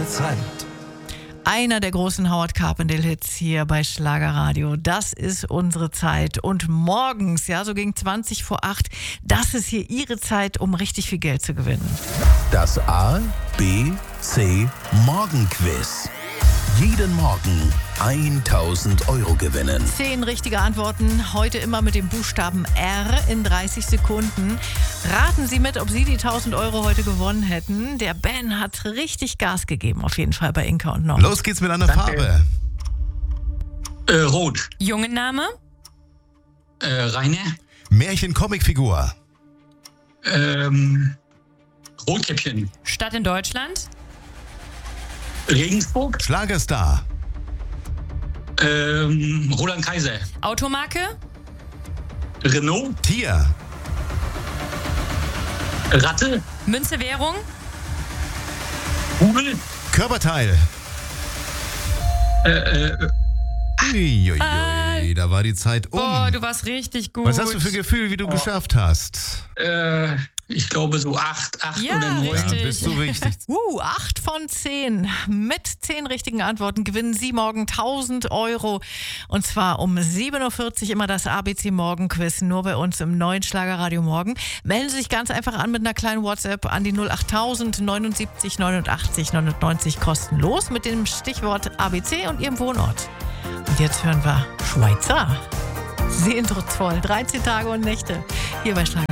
Zeit. Einer der großen Howard Carpendale-Hits hier bei Schlagerradio. Das ist unsere Zeit. Und morgens, ja, so gegen 20 vor 8, das ist hier Ihre Zeit, um richtig viel Geld zu gewinnen. Das A, B, C Morgenquiz. Jeden Morgen 1.000 Euro gewinnen. 10 richtige Antworten, heute immer mit dem Buchstaben R in 30 Sekunden. Raten Sie mit, ob Sie die 1.000 Euro heute gewonnen hätten. Der Ben hat richtig Gas gegeben, auf jeden Fall bei Inka und Norm. Los geht's mit einer Farbe. Rot. Jungenname? Rainer. Märchen-Comicfigur. Rotkäppchen. Stadt in Deutschland? Regensburg. Schlagerstar. Roland Kaiser. Automarke? Renault. Tier. Ratte. Münze, Währung? Rubel. Körperteil. Uiuiui, da war die Zeit um. Boah, du warst richtig gut. Was hast du für ein Gefühl, wie du geschafft hast? Ich glaube so 8 Ja, oder 9. richtig. Ja, bist du richtig. 8 von 10. Mit 10 richtigen Antworten gewinnen Sie morgen 1.000 Euro. Und zwar um 7.40 Uhr immer das ABC Morgenquiz, nur bei uns im neuen Schlagerradio Morgen. Melden Sie sich ganz einfach an mit einer kleinen WhatsApp an die 08000 79 89 99 kostenlos mit dem Stichwort ABC und Ihrem Wohnort. Und jetzt hören wir Schweizer. Sehnsuchtsvoll, 13 Tage und Nächte hier bei Schlager.